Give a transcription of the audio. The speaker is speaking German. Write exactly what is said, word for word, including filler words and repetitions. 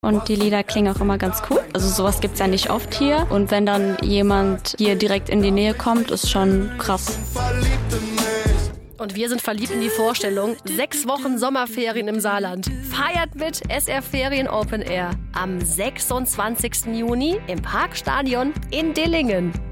Und die Lieder klingen auch immer ganz cool. Also sowas gibt's ja nicht oft hier. Und wenn dann jemand hier direkt in die Nähe kommt, ist schon krass. Und wir sind verliebt in die Vorstellung. Sechs Wochen Sommerferien im Saarland. Feiert mit S R Ferien Open Air. Am sechsundzwanzigsten Juni im Parkstadion in Dillingen.